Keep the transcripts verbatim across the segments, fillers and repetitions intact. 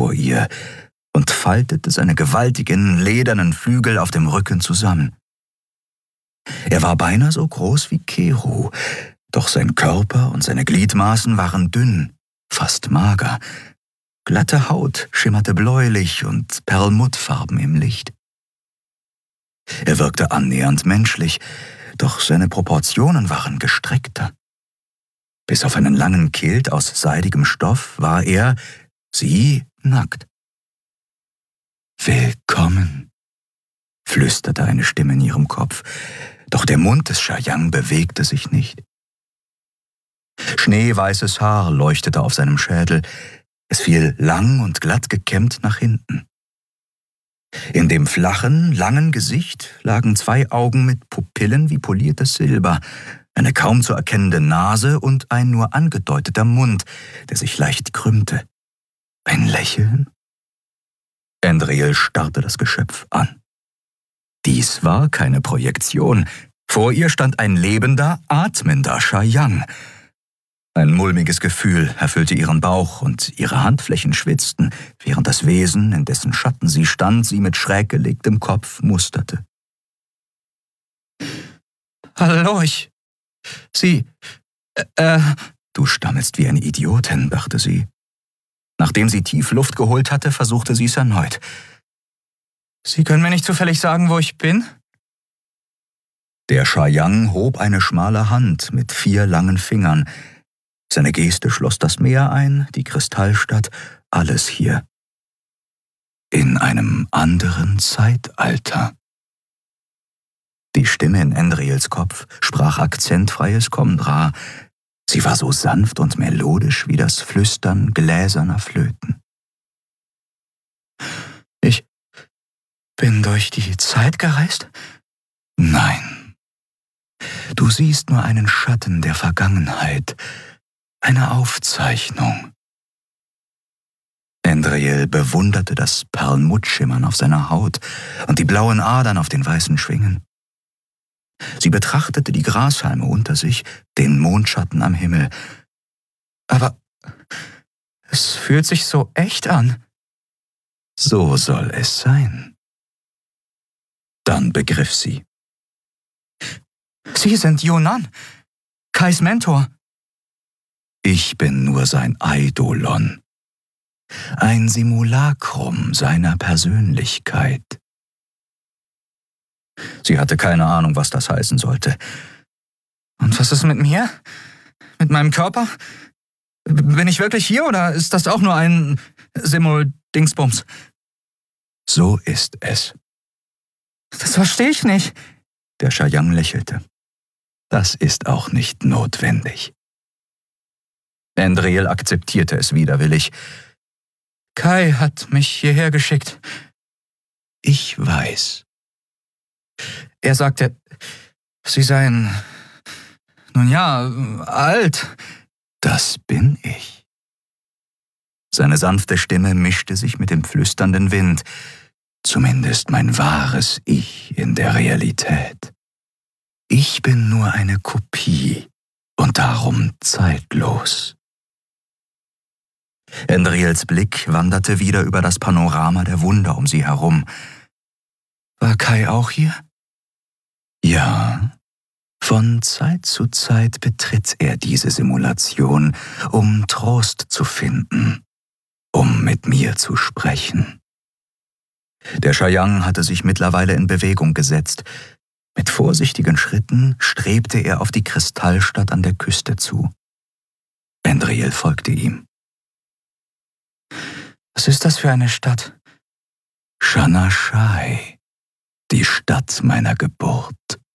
vor ihr und faltete seine gewaltigen, ledernen Flügel auf dem Rücken zusammen. Er war beinahe so groß wie Keru, doch sein Körper und seine Gliedmaßen waren dünn, fast mager. Glatte Haut schimmerte bläulich und perlmuttfarben im Licht. Er wirkte annähernd menschlich, doch seine Proportionen waren gestreckter. Bis auf einen langen Kilt aus seidigem Stoff war er, sie, nackt. »Willkommen«, flüsterte eine Stimme in ihrem Kopf, doch der Mund des Shayang bewegte sich nicht. Schneeweißes Haar leuchtete auf seinem Schädel, es fiel lang und glatt gekämmt nach hinten. In dem flachen, langen Gesicht lagen zwei Augen mit Pupillen wie poliertes Silber, eine kaum zu erkennende Nase und ein nur angedeuteter Mund, der sich leicht krümmte. Ein Lächeln? Andriel starrte das Geschöpf an. Dies war keine Projektion. Vor ihr stand ein lebender, atmender Shayang. Ein mulmiges Gefühl erfüllte ihren Bauch und ihre Handflächen schwitzten, während das Wesen, in dessen Schatten sie stand, sie mit schräg gelegtem Kopf musterte. »Hallo, ich... Sie... Äh... Du stammelst wie eine Idiotin«, dachte sie. Nachdem sie tief Luft geholt hatte, versuchte sie es erneut. »Sie können mir nicht zufällig sagen, wo ich bin?« Der Shayang hob eine schmale Hand mit vier langen Fingern. Seine Geste schloss das Meer ein, die Kristallstadt, alles hier. In einem anderen Zeitalter. Die Stimme in Andriels Kopf sprach akzentfreies Komdra. Sie war so sanft und melodisch wie das Flüstern gläserner Flöten. »Ich bin durch die Zeit gereist?« »Nein. Du siehst nur einen Schatten der Vergangenheit, eine Aufzeichnung.« Andriel bewunderte das Perlmuttschimmern auf seiner Haut und die blauen Adern auf den weißen Schwingen. Sie betrachtete die Grashalme unter sich, den Mondschatten am Himmel. »Aber es fühlt sich so echt an.« »So soll es sein.« Dann begriff sie. »Sie sind Yunan, Kais Mentor.« »Ich bin nur sein Eidolon, ein Simulacrum seiner Persönlichkeit.« Sie hatte keine Ahnung, was das heißen sollte. »Und was ist mit mir? Mit meinem Körper? Bin ich wirklich hier oder ist das auch nur ein Simul-Dingsbums?« »So ist es.« »Das verstehe ich nicht.« Der Shayang lächelte. »Das ist auch nicht notwendig.« Andriel akzeptierte es widerwillig. »Kai hat mich hierher geschickt.« »Ich weiß.« Er sagte, Sie seien, nun ja, alt. »Das bin ich.« Seine sanfte Stimme mischte sich mit dem flüsternden Wind. »Zumindest mein wahres Ich in der Realität. Ich bin nur eine Kopie und darum zeitlos.« Andriels Blick wanderte wieder über das Panorama der Wunder um sie herum. »War Kai auch hier?« »Ja. Von Zeit zu Zeit betritt er diese Simulation, um Trost zu finden, um mit mir zu sprechen.« Der Shayang hatte sich mittlerweile in Bewegung gesetzt. Mit vorsichtigen Schritten strebte er auf die Kristallstadt an der Küste zu. Andriel folgte ihm. »Was ist das für eine Stadt?« »Shanashai, die Stadt meiner Geburt.«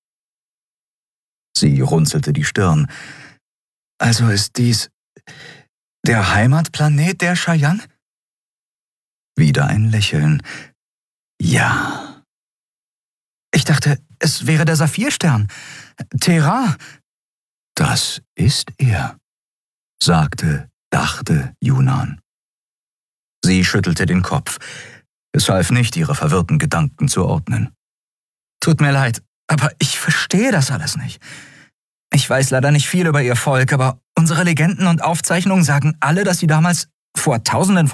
Sie runzelte die Stirn. »Also ist dies der Heimatplanet der Shayang?« Wieder ein Lächeln. »Ja.« »Ich dachte, es wäre der Saphirstern. Terra.« »Das ist er«, sagte, dachte Yunan. Sie schüttelte den Kopf. Es half nicht, ihre verwirrten Gedanken zu ordnen. »Tut mir leid, aber ich verstehe das alles nicht. Ich weiß leider nicht viel über ihr Volk, aber unsere Legenden und Aufzeichnungen sagen alle, dass sie damals vor Tausenden von